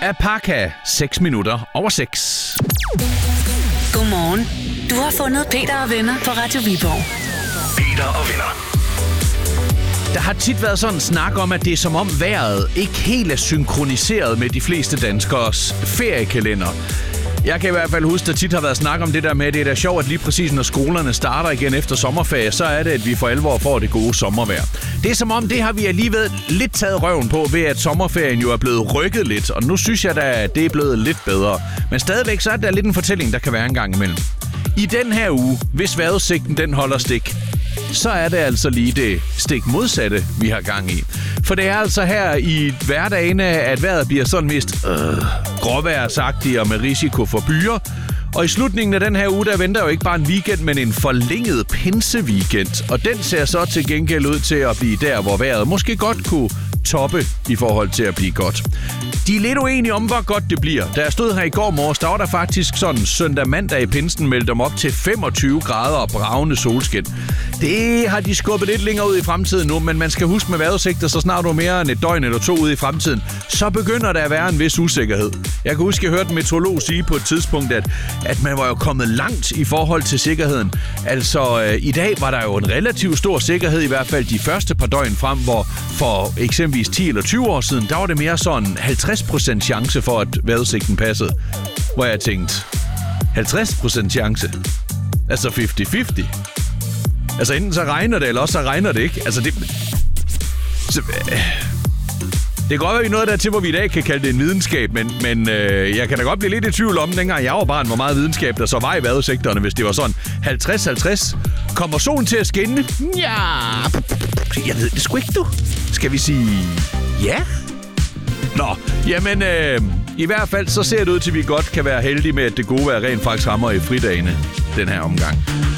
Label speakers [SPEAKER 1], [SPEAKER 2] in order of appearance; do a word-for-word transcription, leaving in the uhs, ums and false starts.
[SPEAKER 1] Apaka, seks minutter over seks.
[SPEAKER 2] Godmorgen. Du har fundet Peter og venner på Radio Viborg.
[SPEAKER 3] Peter og venner.
[SPEAKER 1] Der har tit været sådan en snak om, at det er som om vejret ikke helt er synkroniseret med de fleste danskers feriekalender. Jeg kan i hvert fald huske, at der tit har været snak om det der med, at det er da sjovt, at lige præcis når skolerne starter igen efter sommerferie, så er det, at vi for alvor får det gode sommervejr. Det er som om, det har vi alligevel lidt taget røven på, ved at sommerferien jo er blevet rykket lidt, og nu synes jeg da, at det er blevet lidt bedre. Men stadigvæk så er der lidt en fortælling, der kan være en gang imellem. I den her uge, hvis vejrudsigten den holder stik, så er det altså lige det stik modsatte, vi har gang i. For det er altså her i hverdagene, at vejret bliver sådan mest øh, gråværsagtigt og med risiko for byer. Og i slutningen af den her uge, der venter jo ikke bare en weekend, men en forlænget pinseweekend. Og den ser så til gengæld ud til at blive der, hvor vejret måske godt kunne toppe i forhold til at blive godt. De er lidt uenige om, hvor godt det bliver. Da jeg stod her i går morges, der var der faktisk sådan søndag mandag i pinsen meldt dem op til femogtyve grader og bravende solskin. Det har de skubbet lidt længere ud i fremtiden nu, men man skal huske med vejrudsigter, så snart du er mere end et døgn eller to ud i fremtiden, så begynder der at være en vis usikkerhed. Jeg kan huske, at jeg hørte en meteorolog sige på et tidspunkt, at, at man var jo kommet langt i forhold til sikkerheden. Altså, øh, i dag var der jo en relativt stor sikkerhed, i hvert fald de første par døgn frem, hvor for eksempelvis ti eller tyve år siden, der var det mere sådan halvtreds procent chance for, at vejrudsigten passede. Hvor jeg tænkte, halvtreds procent chance? Altså halvtreds halvtreds? Altså enten så regner det, eller også så regner det ikke. Altså det... Så, øh, det kan godt være, vi er noget der til, hvor vi i dag kan kalde det en videnskab, men, men øh, jeg kan da godt blive lidt i tvivl om, dengang jeg var barn, hvor meget videnskab der så var i vejrudsigterne, hvis det var sådan halvtreds halvtreds. Kommer solen til at skinne? Ja, jeg ved det sgu ikke, du. Skal vi sige ja? Nå, jamen øh, i hvert fald så ser det ud til, at vi godt kan være heldige med, at det gode vejr rent faktisk rammer i fridagene den her omgang.